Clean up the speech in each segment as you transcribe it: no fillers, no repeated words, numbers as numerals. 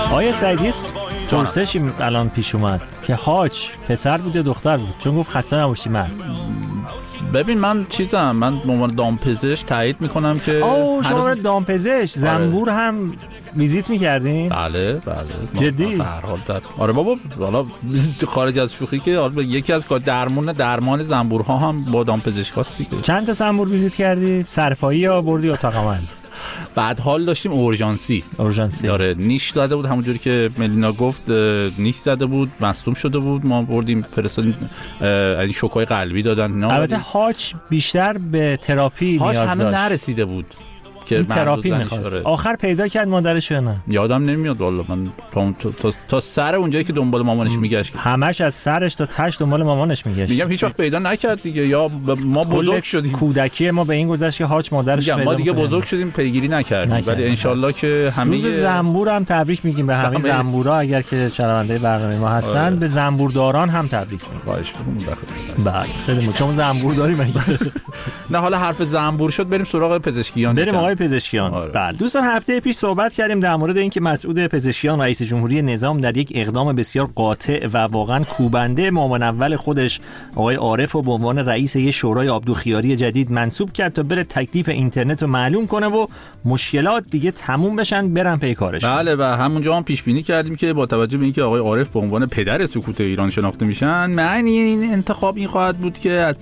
آیا سعیدی پرسشی الان پیش اومد که حاج پسر بود یا دختر بود؟ چون گفت خسته نباشی مرد. ببین من من به عنوان دامپزشک تایید میکنم که شما دامپزشک زنبور هم ویزیت میکردین؟ بله جدی؟ آره بابا، حالا خارج از شوخی که یکی از درمان زنبورها هم با دامپزشکاست دیگه. چند تا زنبور ویزیت کردی؟ سرپایی یا بردی اتاق عمل؟ بعد حال داشتیم اورژانسی داره نیش داده بود، همونجوری که ملینا گفت نیش زده بود، مصدوم شده بود، ما بردیم فرستادیم این شوکای قلبی دادن. البته حاج بیشتر به تراپی نیاز داشت. حاج هنوز نرسیده بود که تراپی می‌خواست. آخر پیدا کرد مادرش یا نه؟ یادم نمیاد والله. من تا سر اونجایی که دنبال مامانش میگشت، همش از سرش تا تش دنبال مامانش میگشت. میگم هیچ وقت پیدا نکرد دیگه، یا ما بزرگ شدیم، کودکی ما به این گذشت که حاج مادرش پیدا ما دیگه بزرگ شدیم پیگیری نکردیم. ولی انشالله که همه روز زنبور هم تبریک میگیم به همه زنبورا، اگر که شنونده برنامه ما هستن. به زنبورداران هم تبریک میگیم. خواهش می‌کنم. بله خیلی شما زنبور داری مگه؟ نه حالا حرف زنبور شد، بریم سراغ پزشکیان. بریم آقای پزشکیان. بله دوستان، هفته پیش صحبت کردیم در مورد اینکه مسعود پزشکیان رئیس جمهوری نظام در یک اقدام بسیار قاطع و واقعا کوبنده معاون اول خودش آقای عارف رو به عنوان رئیس یه شورای آبدوخیاری جدید منصوب کرد تا بره تکلیف اینترنت رو معلوم کنه و مشکلات دیگه تموم بشن برن پی کارش. بله و همونجا هم پیش بینی کردیم که با توجه به اینکه آقای عارف به عنوان پدر سکوت ایران شناخته میشن، معنی این انتخاب این خواهد بود که از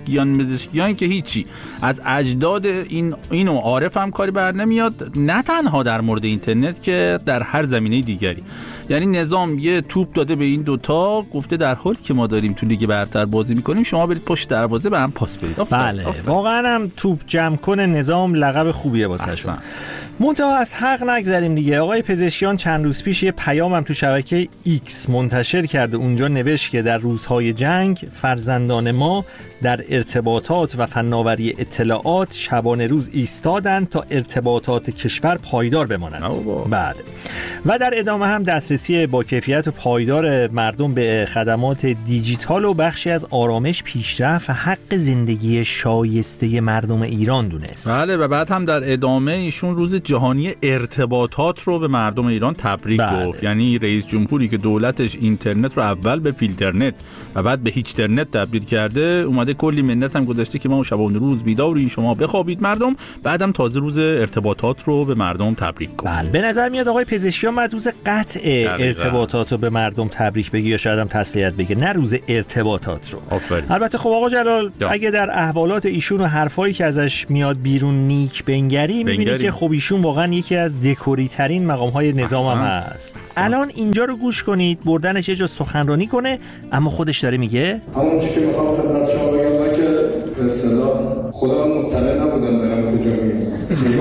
پزشکیان که هیچی، از اجداد اینو عارف هم کاری بر نمیاد، نه تنها در مورد اینترنت که در هر زمینه دیگری. یعنی نظام یه توپ داده به این دوتا، گفته در حالی که ما داریم تو لیگ برتر بازی میکنیم شما برید پشت دروازه به هم پاس بدید. بله واقعا هم توپ جمع کنه نظام لقب خوبیه واسه شما. منتها از حق نگذریم دیگه. آقای پزشکیان چند روز پیش یه پیامم تو شبکه ایکس منتشر کرده، اونجا نوشت که در روزهای جنگ فرزندان ما در ارتباطات و فناوری اطلاعات شبانه روز ایستادن تا ارتباطات کشور پایدار بماند. بعد و در ادامه هم دسترسی با کیفیت و پایدار مردم به خدمات دیجیتال و بخشی از آرامش، پیشرفت و حق زندگی شایسته مردم ایران دونست. بله و بعد هم در ادامه ایشون روز جهانی ارتباطات رو به مردم ایران تبریک گفت. یعنی رئیس جمهوری که دولتش اینترنت رو اول به فیلترنت و بعد به هیچترنت تبدیل کرده، اومده کلی منت هم گذاشته که ما شبانه روز بیداریم شما بخوابید مردم، بعدم تازه روز ارتباطات رو به مردم تبریک گفت. بله به نظر میاد آقای پزشکیان بعد روز قطع ارتباطات رو به مردم تبریک بگی یا شاید هم تسلیت بگه، نه روز ارتباطات رو. البته خب آقا جلال اگه در احوالات ایشون و حرفایی که ازش میاد بیرون نیک بنگری، میبینی که خب ایشون واقعا یکی از دکوری ترین مقام‌های نظام هم هست. الان اینجا رو گوش کنید، بردنش یه جا سخنرانی کنه اما خودش داره میگه همون چیزی که میخوام خدمت شما بگم که به اصطلاح خودم مطلع نبودم دارم کجا میرم.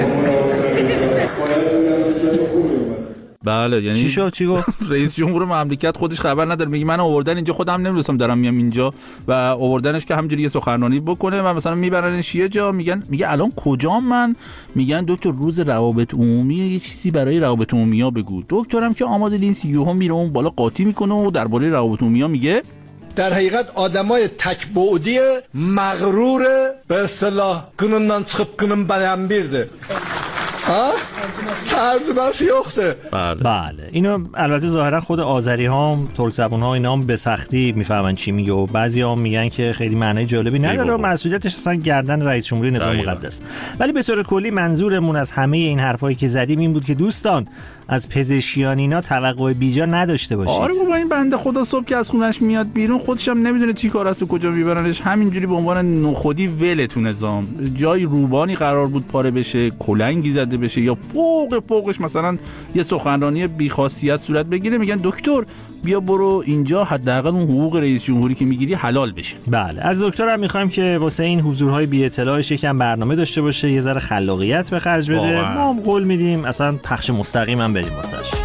بله یعنی چی شد؟ چی گفت؟ رئیس جمهور مملکت خودش خبر نداره، میگه من آوردن اینجا خودم نمیدونستم دارم میام اینجا، و آوردنش که همینجوری یه سخنرانی بکنه و مثلا میبرنش یه جا، میگه الان کجام من؟ میگن دکتر روز روابط عمومی یه چیزی برای روابط عمومی‌ها بگو. دکترم که آماده نیست، یهو میره اون بالا قاطی میکنه و درباره روابط عمومی‌ها میگه در حقیقت آدمای تکبعدی مغرور به اصطلاح gününden çıkıp günün beyan birdi. ترجمه‌اش یخته. بله اینو البته ظاهرا خود آذری ها هم ترک زبان ها اینا هم به سختی میفهمن چی میگه و بعضی ها میگن که خیلی معنی جالبی نداره و مسئولیتش اصلا گردن رئیس جمهوری نظام مقدس. ولی به طور کلی منظورمون از همه این حرفایی که زدیم این بود که دوستان از پزشکیان اینا توقع بیجا نداشته باشید. آره بابا این بنده خدا صبح که از خونش میاد بیرون خودش هم نمیدونه چی کار است و کجا میبرنش، همینجوری به عنوان نخودی ول تو نظام جای روبانی قرار بود پاره بشه، کلنگی زده بشه یا فوقش مثلا یه سخنرانی بی‌خاصیت صورت بگیره، میگن دکتر بیا برو اینجا حداقل اون حقوق رئیس جمهوری که میگیری حلال بشه. بله از دکتر هم میخوایم که واسه این حضورهای بی اطلاعش یکم برنامه داشته باشه، یه ذره خلاقیت به خرج بده. ما هم قول میدیم اصلا پخش مستقیم هم بریم واسش.